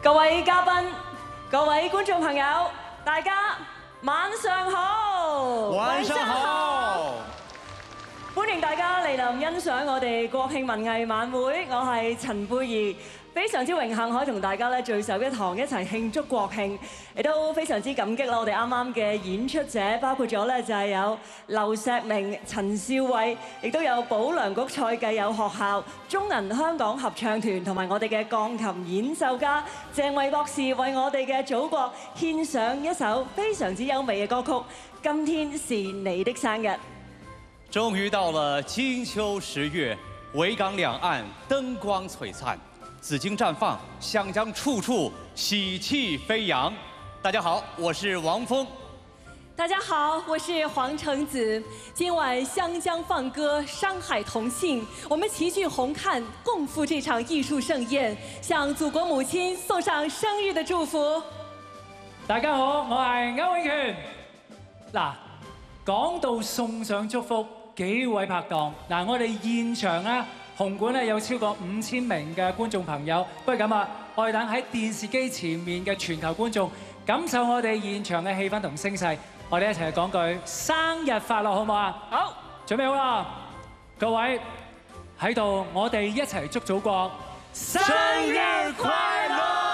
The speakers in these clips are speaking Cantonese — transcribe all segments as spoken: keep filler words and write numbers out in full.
各位嘉賓、各位觀眾朋友，大家晚上好！ 晚上好！ 歡迎大家嚟臨欣賞我哋國慶文藝晚會，我係陳貝兒，非常之榮幸可以同大家咧聚首一堂，一齊慶祝國慶，亦都非常之感激啦！我哋啱啱嘅演出者，包括咗咧就係有劉錫明、陳少偉，亦都有保良局蔡繼友學校、中銀香港合唱團，同埋我哋嘅鋼琴演奏家鄭慧博士，為我哋嘅祖國獻上一首非常之優美嘅歌曲《今天是你的生日》。 終於到了金秋十月，維港兩岸燈光璀璨，紫荊綻放，湘江處處喜氣飛揚。大家好，我是王峰。 大家好，我是黃橙子。今晚湘江放歌，山海同慶，我們齊聚紅磡，共赴這場藝術盛宴，向祖國母親送上生日的祝福。 大家好，我係歐永權。嗱，講到送上祝福，幾位拍檔，嗱，我哋現場咧，紅館咧有超過五千名嘅觀眾朋友，不如咁啊，我哋等喺電視機前面嘅全球觀眾感受我哋現場嘅氣氛同聲勢，我哋一齊講句生日快樂，好唔好啊？ 好， 準備好啦，各位喺度，我哋一齊祝祖國生日快樂！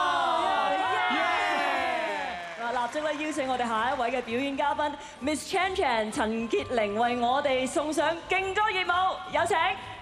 立即咧邀請我哋下一位嘅表演嘉賓 Miss Chan Chan 陳潔靈為我哋送上勁歌熱舞，有請。